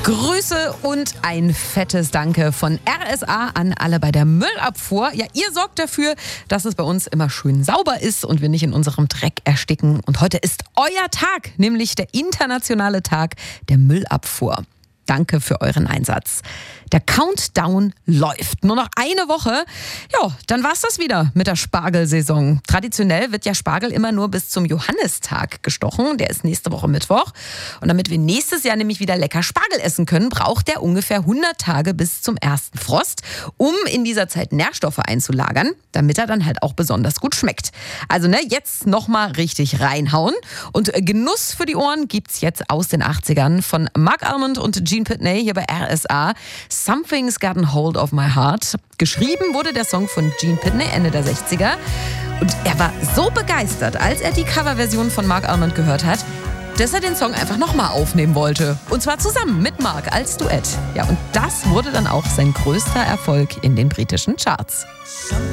Grüße und ein fettes Danke von RSA an alle bei der Müllabfuhr. Ja, ihr sorgt dafür, dass es bei uns immer schön sauber ist und wir nicht in unserem Dreck ersticken. Und heute ist euer Tag, nämlich der internationale Tag der Müllabfuhr. Danke für euren Einsatz. Der Countdown läuft. Nur noch eine Woche. Ja, dann war's das wieder mit der Spargelsaison. Traditionell wird ja Spargel immer nur bis zum Johannistag gestochen. Der ist nächste Woche Mittwoch. Und damit wir nächstes Jahr nämlich wieder lecker Spargel essen können, braucht der ungefähr 100 Tage bis zum ersten Frost, um in dieser Zeit Nährstoffe einzulagern, damit er dann halt auch besonders gut schmeckt. Also jetzt nochmal richtig reinhauen. Und Genuss für die Ohren gibt's jetzt aus den 80ern von Mark Almond und Gene Pitney hier bei RSA. Something's Gotten Hold of My Heart. Geschrieben wurde der Song von Gene Pitney Ende der 60er. Und er war so begeistert, als er die Coverversion von Mark Almond gehört hat, dass er den Song einfach nochmal aufnehmen wollte. Und zwar zusammen mit Mark als Duett. Ja, und das wurde dann auch sein größter Erfolg in den britischen Charts.